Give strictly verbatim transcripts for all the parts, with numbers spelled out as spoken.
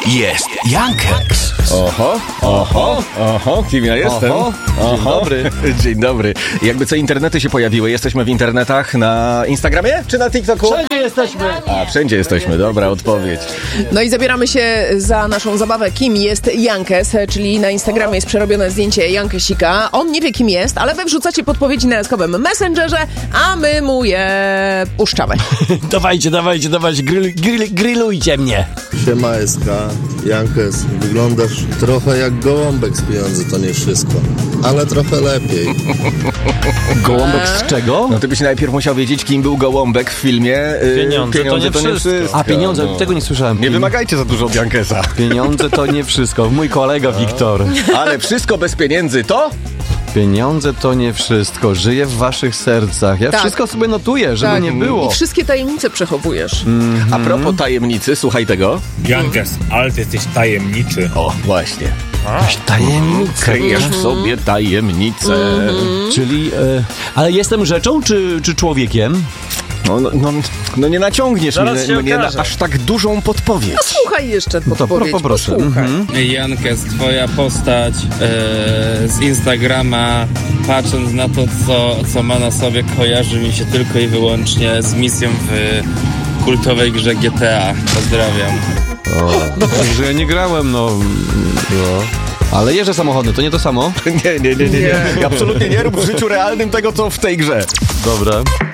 jest Jankeks. Oho, oho, oho, kim ja jestem? Oho. Dzień dobry. Dzień dobry. Jakby co, internety się pojawiły. Jesteśmy w internetach na Instagramie czy na TikToku? Wszędzie jesteśmy. A, wszędzie jesteśmy. Dobra odpowiedź. No i zabieramy się za naszą zabawę, kim jest Jankes, czyli na Instagramie jest przerobione zdjęcie Jankesika. On nie wie, kim jest, ale wy wrzucacie podpowiedzi na jaskowym Messengerze, a my mu je puszczamy. Dawajcie, dawajcie, dawajcie, grill, grill, grillujcie mnie. Siema S K, Jankes, wyglądasz trochę jak gołąbek z Pieniądze to nie wszystko, ale trochę lepiej. Gołąbek z czego? No ty byś najpierw musiał wiedzieć, kim był Gołąbek w filmie y, Pieniądze to nie wszystko. A pieniądze, no. tego nie słyszałem. Nie wymagajcie za dużo od Jankesa. Pieniądze to nie wszystko. Mój kolega Wiktor. Ale wszystko bez pieniędzy to? Pieniądze to nie wszystko. Żyję w waszych sercach. Ja Tak. wszystko sobie notuję, żeby Tak. nie było. I wszystkie tajemnice przechowujesz. A propos tajemnicy, słuchaj tego. Jankes, ale ty jesteś tajemniczy. O, właśnie. Tajemnice. Kryjesz w sobie tajemnicę. Czyli, e, ale jestem rzeczą czy, czy człowiekiem? No, no, no, no nie naciągniesz Zaraz mnie, się mnie na okaże. aż tak dużą podpowiedź. Słuchaj jeszcze No to podpowiedź, poproszę. posłuchaj. Mhm. Jankes, twoja postać e, z Instagrama, patrząc na to, co, co ma na sobie, kojarzy mi się tylko i wyłącznie z misją w kultowej grze G T A. Pozdrawiam. O, że ja nie grałem, no. no. Ale jeżdżę samochodem, to nie to samo? Nie, nie, nie, nie, nie. Absolutnie nie rób w życiu realnym tego, co w tej grze. Dobra.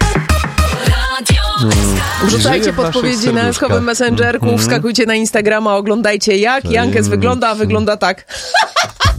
Wrzucajcie Żyję w waszych podpowiedzi na serduszkach. jaskowym Messengerku, wskakujcie na Instagrama, oglądajcie jak Jankes wygląda, a wygląda tak.